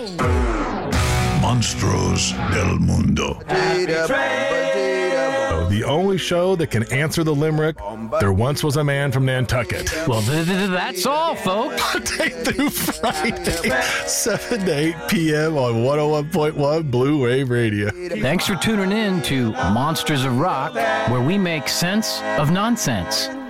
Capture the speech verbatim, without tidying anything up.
Monstros del Mundo. The only show that can answer the limerick, there once was a man from Nantucket. Well, th- th- that's all, folks. Monday through Friday, seven to eight p.m. on one oh one point one Blue Wave Radio. Thanks for tuning in to Monsters of Rock, where we make sense of nonsense.